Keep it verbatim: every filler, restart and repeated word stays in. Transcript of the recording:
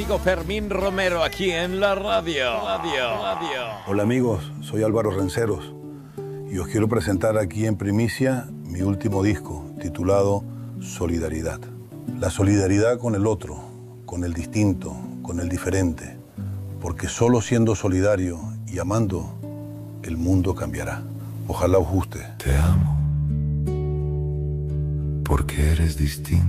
Amigo Fermín Romero aquí en la radio. Radio, radio. Hola amigos, soy Álvaro Renceros y os quiero presentar aquí en primicia mi último disco titulado Solidaridad. La solidaridad con el otro, con el distinto, con el diferente, porque solo siendo solidario y amando, el mundo cambiará. Ojalá os guste. Te amo porque eres distinto.